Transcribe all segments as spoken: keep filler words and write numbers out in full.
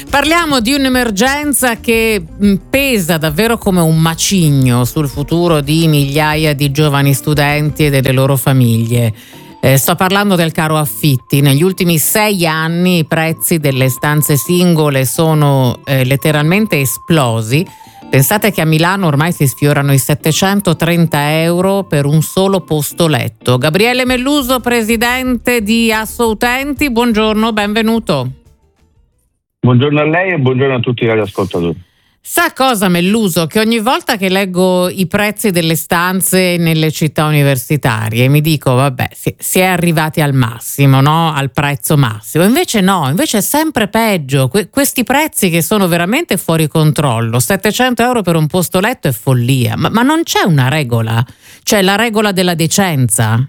Parliamo di un'emergenza che pesa davvero come un macigno sul futuro di migliaia di giovani studenti e delle loro famiglie. Eh, sto parlando del caro affitti. Negli ultimi sei anni i prezzi delle stanze singole sono eh, letteralmente esplosi. Pensate che a Milano ormai si sfiorano i settecentotrenta euro per un solo posto letto. Gabriele Melluso, presidente di Assoutenti, buongiorno, benvenuto. Buongiorno a lei e buongiorno a tutti i radioascoltatori. Sa cosa, Melluso? Che ogni volta che leggo i prezzi delle stanze nelle città universitarie mi dico, vabbè, si, si è arrivati al massimo, no? Al prezzo massimo. Invece no, invece è sempre peggio. Que- questi prezzi che sono veramente fuori controllo. settecento euro per un posto letto è follia. Ma, ma non c'è una regola? C'è la regola della decenza?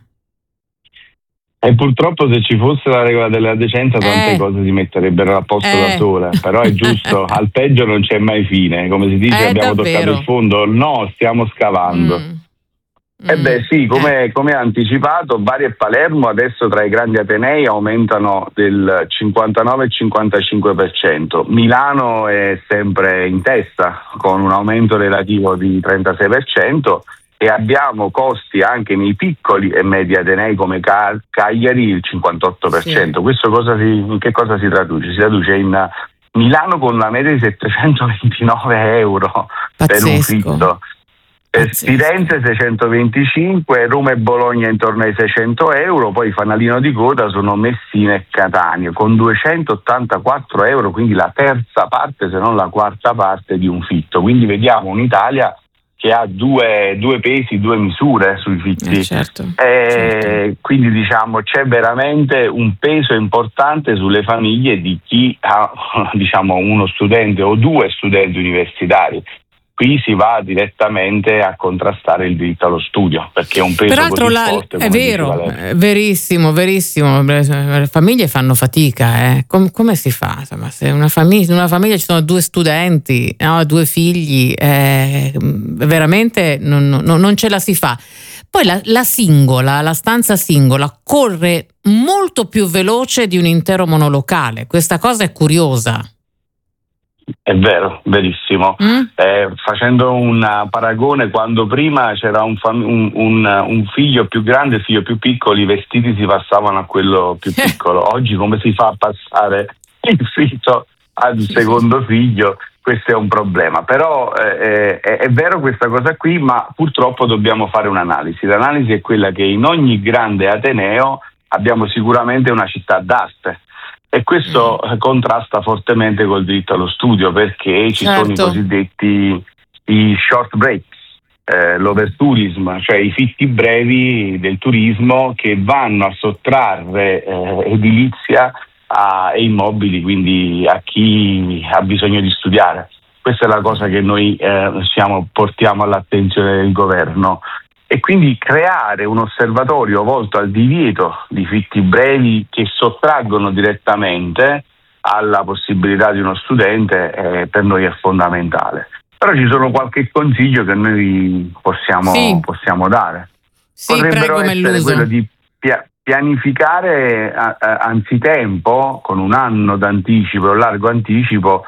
E purtroppo se ci fosse la regola della decenza tante eh, cose si metterebbero a posto eh. da sola, però è giusto, al peggio non c'è mai fine, come si dice, eh, abbiamo davvero. toccato il fondo, no, stiamo scavando. Mm. E Mm. beh sì, come, come anticipato, Bari e Palermo adesso tra i grandi atenei aumentano del cinquantanove e cinquantacinque per cento, Milano è sempre in testa con un aumento relativo di trentasei per cento, e abbiamo costi anche nei piccoli e medi atenei come Car- Cagliari il cinquantotto per cento. Sì. Questo cosa si, in che cosa si traduce? Si traduce in Milano con una media di settecentoventinove euro Pazzesco. Per un fitto, Firenze seicentoventicinque, Roma e Bologna intorno ai seicento euro, poi fanalino di coda sono Messina e Catania con duecentottantaquattro euro, quindi la terza parte se non la quarta parte di un fitto. Quindi vediamo un'Italia che ha due, due pesi, due misure sui fitti. Eh, certo, eh, certo. Quindi diciamo c'è veramente un peso importante sulle famiglie di chi ha diciamo uno studente o due studenti universitari. Qui si va direttamente a contrastare il diritto allo studio, perché è un peso Peraltro così la, forte. è vero, è verissimo, verissimo. Le famiglie fanno fatica, eh. Com- come si fa? Insomma, se una famiglia, in una famiglia ci sono due studenti, no, due figli, eh, veramente non, non, non ce la si fa. Poi la, la singola, la stanza singola corre molto più veloce di un intero monolocale. Questa cosa è curiosa. È vero, verissimo. Mm? Eh, facendo un paragone, quando prima c'era un, fam- un, un, un figlio più grande e un figlio più piccolo, i vestiti si passavano a quello più piccolo. Oggi come si fa a passare il figlio al secondo figlio? Questo è un problema. Però eh, è, è vero questa cosa qui, ma purtroppo dobbiamo fare un'analisi. L'analisi è quella che in ogni grande ateneo abbiamo sicuramente una città d'arte. E questo mm. contrasta fortemente col diritto allo studio, perché ci certo. sono i cosiddetti i short breaks, eh, l'overtourism, cioè i fitti brevi del turismo che vanno a sottrarre eh, edilizia a, e immobili, quindi a chi ha bisogno di studiare. Questa è la cosa che noi eh, siamo, portiamo all'attenzione del governo. E quindi creare un osservatorio volto al divieto di fitti brevi che sottraggono direttamente alla possibilità di uno studente eh, per noi è fondamentale. Però ci sono qualche consiglio che noi possiamo, sì. possiamo dare. Sì, Potrebbero prego, essere Melluso. quello di pia- pianificare a- a- anzitempo, con un anno d'anticipo, un largo anticipo,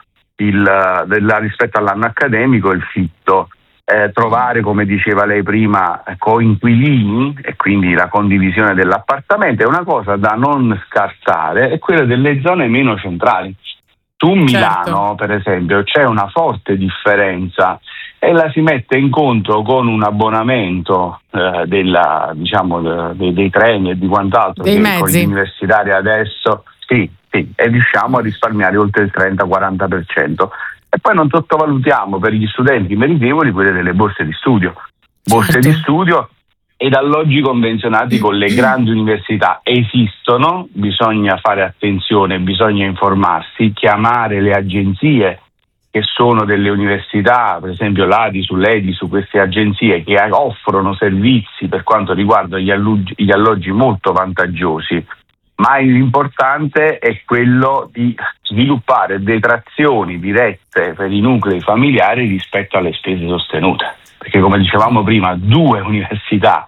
il, della, rispetto all'anno accademico, il fitto. Eh, trovare, come diceva lei prima, coinquilini e quindi la condivisione dell'appartamento è una cosa da non scartare, è quella delle zone meno centrali. Su Milano, certo. per esempio, c'è una forte differenza e la si mette in conto con un abbonamento eh, della, diciamo, de, de, dei treni e di quant'altro dei che mezzi. Con gli universitari adesso sì, sì, e riusciamo a risparmiare oltre il trenta quaranta per cento. E poi non sottovalutiamo per gli studenti meritevoli quelle delle borse di studio. Borse certo. di studio ed alloggi convenzionati con le grandi università esistono, bisogna fare attenzione, bisogna informarsi, chiamare le agenzie che sono delle università, per esempio l'A D I S U, l'E D I S U, queste agenzie che offrono servizi per quanto riguarda gli alloggi, gli alloggi molto vantaggiosi. Ma l'importante è quello di sviluppare detrazioni dirette per i nuclei familiari rispetto alle spese sostenute, perché come dicevamo prima, due università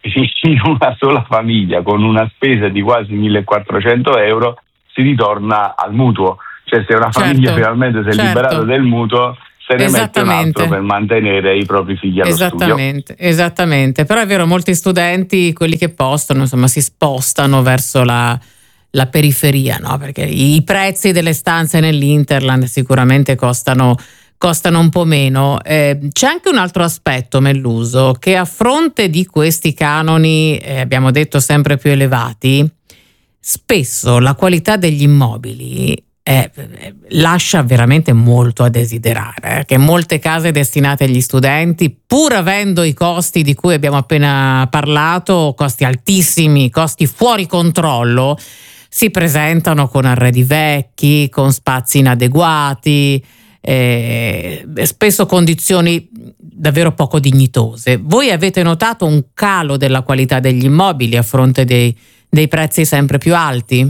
in una sola famiglia con una spesa di quasi millequattrocento euro si ritorna al mutuo Cioè, se una certo, famiglia finalmente si è certo. liberata del mutuo, se ne mette un altro per mantenere i propri figli allo esattamente, studio. Esattamente, però è vero, molti studenti, quelli che possono, insomma, si spostano verso la, la periferia, no? Perché i prezzi delle stanze nell'Interland sicuramente costano, costano un po' meno. Eh, c'è anche un altro aspetto, Melluso, che a fronte di questi canoni, eh, abbiamo detto sempre più elevati, spesso la qualità degli immobili eh, lascia veramente molto a desiderare, eh, che molte case destinate agli studenti, pur avendo i costi di cui abbiamo appena parlato, costi altissimi, costi fuori controllo, si presentano con arredi vecchi, con spazi inadeguati, eh, spesso condizioni davvero poco dignitose. Voi avete notato un calo della qualità degli immobili a fronte dei dei prezzi sempre più alti?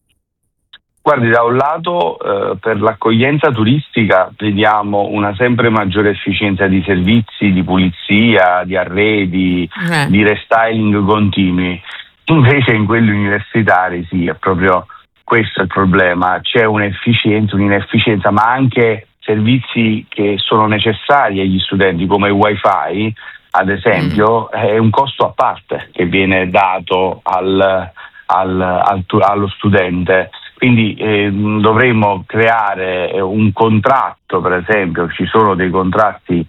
Guardi, da un lato eh, per l'accoglienza turistica vediamo una sempre maggiore efficienza di servizi, di pulizia, di arredi, eh. di restyling continui. Invece in quelli universitari sì, è proprio questo il problema, c'è un'efficienza, un'inefficienza, ma anche servizi che sono necessari agli studenti come il wifi, ad esempio, mm. è un costo a parte che viene dato al, al, al, allo studente. Quindi eh, dovremmo creare un contratto, per esempio, ci sono dei contratti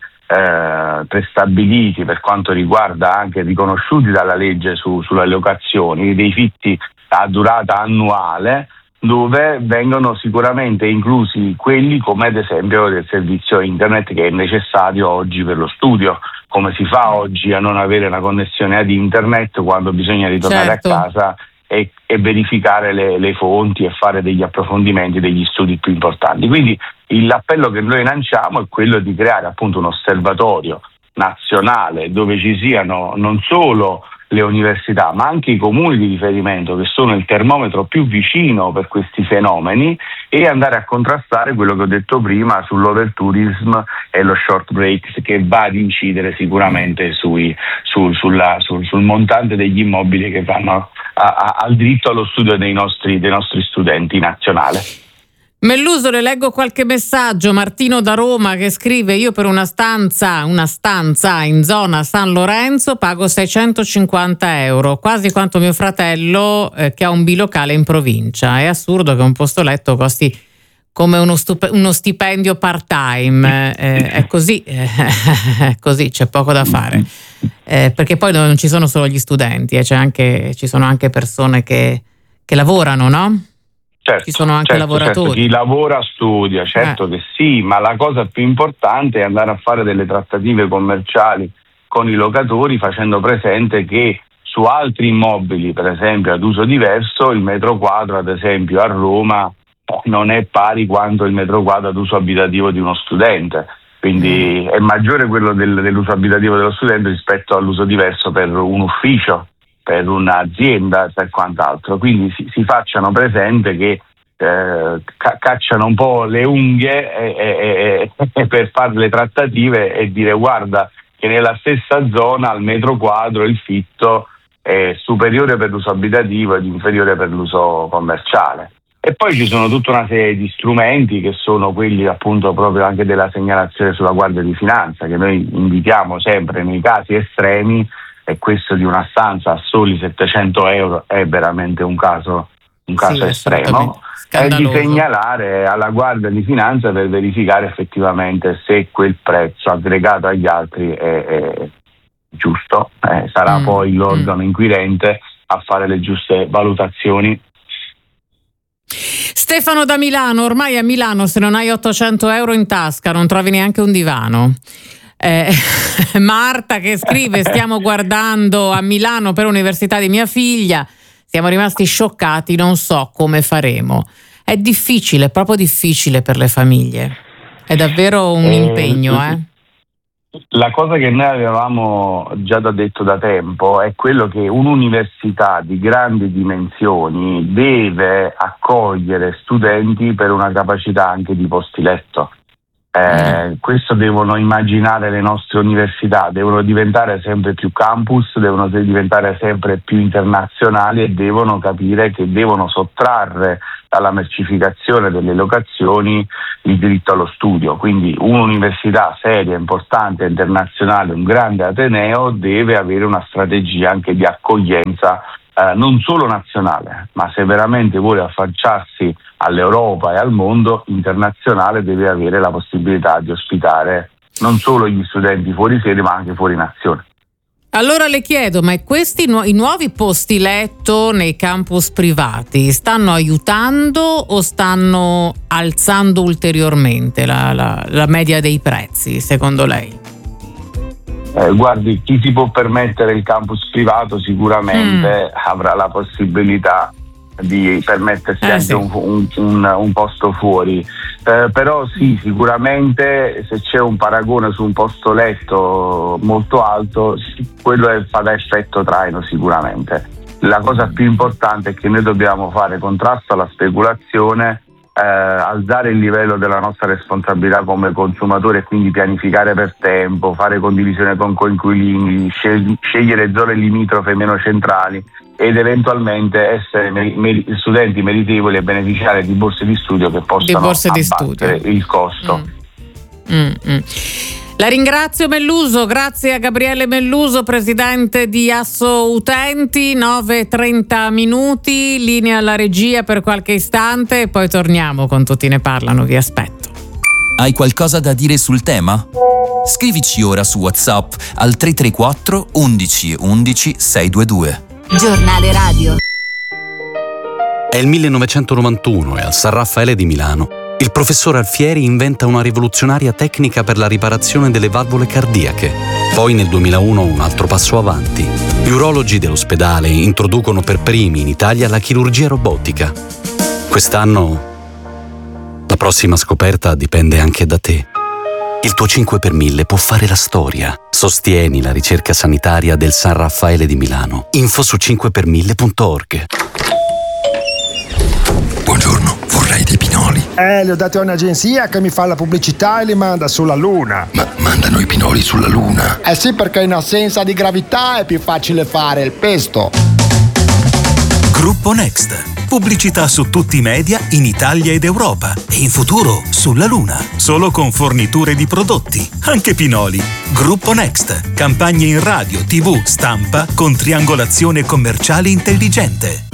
eh, prestabiliti per quanto riguarda, anche riconosciuti dalla legge su, sulle locazioni, dei fitti a durata annuale, dove vengono sicuramente inclusi quelli come ad esempio del servizio internet che è necessario oggi per lo studio. Come si fa oggi a non avere una connessione ad internet quando bisogna ritornare certo. a casa e, e verificare le, le fonti e fare degli approfondimenti, degli studi più importanti. Quindi il, l'appello che noi lanciamo è quello di creare appunto un osservatorio nazionale dove ci siano non solo le università ma anche i comuni di riferimento che sono il termometro più vicino per questi fenomeni, e andare a contrastare quello che ho detto prima sull'overtourism e lo short break, che va ad incidere sicuramente sui, su, sulla, sul, sul montante degli immobili che vanno a, a, al diritto allo studio dei nostri, dei nostri studenti nazionali. Melluso, le leggo qualche messaggio. Martino da Roma che scrive: io per una stanza una stanza in zona San Lorenzo pago seicentocinquanta euro, quasi quanto mio fratello eh, che ha un bilocale in provincia. È assurdo che un posto letto costi come uno, stup- uno stipendio part time, eh, è così, eh, è così, c'è poco da fare, eh, perché poi non ci sono solo gli studenti, eh, c'è anche, ci sono anche persone che, che lavorano, no? Certo, ci sono anche certo, lavoratori. Certo. Chi lavora studia, certo eh. che sì, ma la cosa più importante è andare a fare delle trattative commerciali con i locatori, facendo presente che su altri immobili, per esempio ad uso diverso, il metro quadro, ad esempio a Roma, non è pari quanto il metro quadro ad uso abitativo di uno studente. Quindi mm. è maggiore quello del, dell'uso abitativo dello studente rispetto all'uso diverso per un ufficio, per un'azienda e quant'altro. Quindi si, si facciano presente che eh, ca- cacciano un po' le unghie e, e, e, e per fare le trattative e dire guarda che nella stessa zona al metro quadro il fitto è superiore per l'uso abitativo ed inferiore per l'uso commerciale. E poi ci sono tutta una serie di strumenti che sono quelli appunto proprio anche della segnalazione sulla Guardia di Finanza, che noi invitiamo sempre nei casi estremi, e questo di una stanza a soli settecento euro è veramente un caso, un caso sì, estremo, è di segnalare alla Guardia di Finanza per verificare effettivamente se quel prezzo aggregato agli altri è, è giusto. Eh, sarà mm, poi l'organo mm. inquirente a fare le giuste valutazioni. Stefano da Milano: ormai a Milano se non hai ottocento euro in tasca non trovi neanche un divano. Eh, Marta che scrive: stiamo guardando a Milano per l'università di mia figlia, siamo rimasti scioccati, non so come faremo. È difficile, è proprio difficile per le famiglie, è davvero un eh, impegno eh. La cosa che noi avevamo già detto da tempo è quello che un'università di grandi dimensioni deve accogliere studenti per una capacità anche di posti letto. Eh, questo devono immaginare le nostre università, devono diventare sempre più campus, devono diventare sempre più internazionali e devono capire che devono sottrarre dalla mercificazione delle locazioni il diritto allo studio. Quindi un'università seria, importante, internazionale, un grande ateneo deve avere una strategia anche di accoglienza eh, non solo nazionale, ma se veramente vuole affacciarsi all'Europa e al mondo internazionale deve avere la possibilità di ospitare non solo gli studenti fuori sede ma anche fuori nazione. Allora le chiedo, ma questi nu- i nuovi posti letto nei campus privati stanno aiutando o stanno alzando ulteriormente la, la, la media dei prezzi, secondo lei? Eh, guardi, chi si può permettere il campus privato sicuramente mm. avrà la possibilità di permettersi eh, anche sì. un, un, un, un posto fuori, eh, però sì, sicuramente se c'è un paragone su un posto letto molto alto, sì, quello è, fa da effetto traino sicuramente. La cosa più importante è che noi dobbiamo fare contrasto alla speculazione, eh, alzare il livello della nostra responsabilità come consumatori e quindi pianificare per tempo, fare condivisione con coinquilini, scel- scegliere zone limitrofe meno centrali ed eventualmente essere mer- mer- studenti meritevoli e beneficiare di borse di studio che possano borse di abbattere studio. il costo. Mm. Mm, mm. La ringrazio Melluso, grazie a Gabriele Melluso, presidente di Asso Utenti. Nove e trenta minuti, linea alla regia per qualche istante e poi torniamo con Tutti ne parlano, vi aspetto. Hai qualcosa da dire sul tema? Scrivici ora su WhatsApp al tre tre quattro undici undici seicentoventidue. Giornale radio. È il millenovecentonovantuno e al San Raffaele di Milano il professor Alfieri inventa una rivoluzionaria tecnica per la riparazione delle valvole cardiache. Poi nel duemilauno un altro passo avanti. Gli urologi dell'ospedale introducono per primi in Italia la chirurgia robotica. Quest'anno la prossima scoperta dipende anche da te. Il tuo cinque per mille può fare la storia. Sostieni la ricerca sanitaria del San Raffaele di Milano. Info su cinque per mille punto org. Buongiorno, vorrei dei pinoli. Eh, li ho dati a un'agenzia che mi fa la pubblicità e li manda sulla Luna. Ma mandano i pinoli sulla Luna? Eh sì, perché in assenza di gravità è più facile fare il pesto. Gruppo Next. Pubblicità su tutti i media in Italia ed Europa e in futuro sulla Luna. Solo con forniture di prodotti, anche pinoli. Gruppo Next. Campagne in radio, tivù, stampa con triangolazione commerciale intelligente.